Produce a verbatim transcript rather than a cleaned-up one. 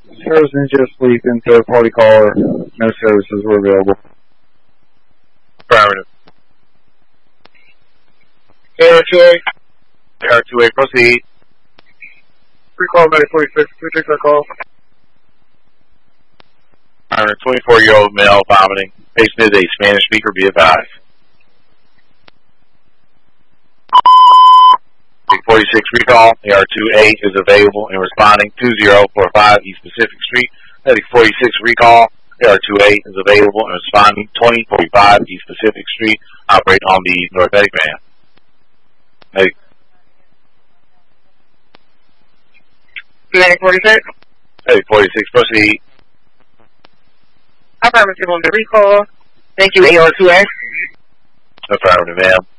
Services just sleeping, third party caller, no services were available. Affirmative. A R two A. A R two A, proceed. Recall Medic forty-six, we take that call. A twenty-four-year-old male vomiting. Patient is a Spanish speaker, be advised. forty-six recall, A R two A is available and responding two zero four five East Pacific Street. Medic forty-six recall, A R two A is available and responding twenty forty-five East Pacific Street. Operate on the North Medic van. Medic. Medic forty-six. Medic forty-six, proceed. Affirmative on the recall. Thank you, A R two A. Affirmative, ma'am.